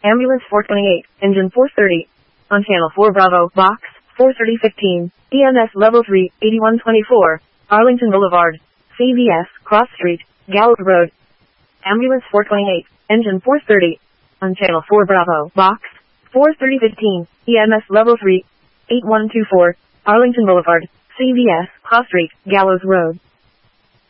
Ambulance 428, Engine 430. On Channel 4 Bravo, Box 43015, EMS Level 3, 8124, Arlington Boulevard, CVS, Cross Street, Gallows Road. Ambulance 428, Engine 430. On Channel 4 Bravo, Box 43015, EMS Level 3, 8124, Arlington Boulevard, CVS, Cross Street, Gallows Road.